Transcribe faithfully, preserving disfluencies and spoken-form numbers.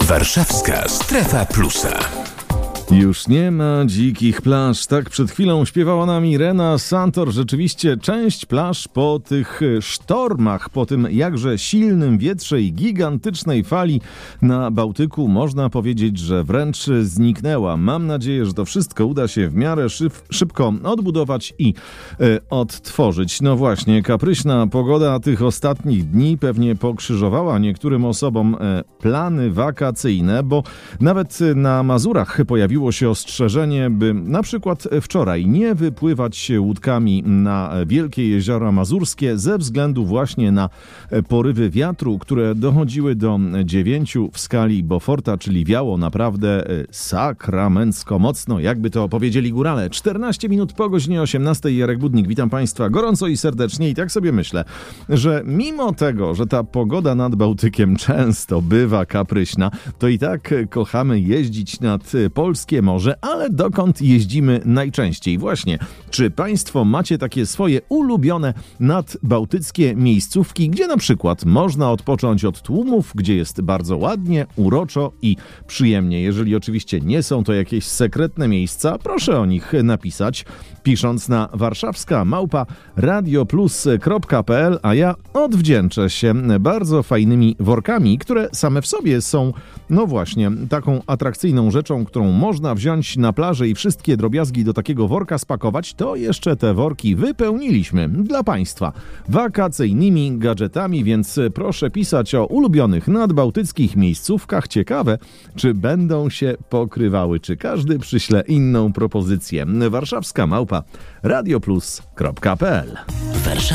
Warszawska Strefa Plusa. Już nie ma dzikich plaż. Tak przed chwilą śpiewała nam Irena Santor. Rzeczywiście część plaż po tych sztormach, po tym jakże silnym wietrze i gigantycznej fali na Bałtyku, można powiedzieć, że wręcz zniknęła. Mam nadzieję, że to wszystko uda się w miarę szyb, szybko odbudować i e, odtworzyć. No właśnie, kapryśna pogoda tych ostatnich dni pewnie pokrzyżowała niektórym osobom e, plany wakacyjne, bo nawet na Mazurach pojawiło się ostrzeżenie, by na przykład wczoraj nie wypływać łódkami na Wielkie Jeziora Mazurskie ze względu właśnie na porywy wiatru, które dochodziły do dziewięciu w skali Beauforta, czyli wiało naprawdę sakramencko mocno, jakby to powiedzieli górale. czternaście minut po godzinie osiemnastej. Jarek Budnik, witam Państwa gorąco i serdecznie i tak sobie myślę, że mimo tego, że ta pogoda nad Bałtykiem często bywa kapryśna, to i tak kochamy jeździć nad polskie morze, ale dokąd jeździmy najczęściej? Właśnie, czy Państwo macie takie swoje ulubione nadbałtyckie miejscówki, gdzie na przykład można odpocząć od tłumów, gdzie jest bardzo ładnie, uroczo i przyjemnie? Jeżeli oczywiście nie są to jakieś sekretne miejsca, proszę o nich napisać, pisząc na warszawska małpa radioplus kropka pe el, a ja odwdzięczę się bardzo fajnymi workami, które same w sobie są, no właśnie, taką atrakcyjną rzeczą, którą można wziąć na plażę i wszystkie drobiazgi do takiego worka spakować. To jeszcze te worki wypełniliśmy dla Państwa wakacyjnymi gadżetami, więc proszę pisać o ulubionych nadbałtyckich miejscówkach. Ciekawe, czy będą się pokrywały, czy każdy przyśle inną propozycję. warszawska małpa radioplus kropka pe el.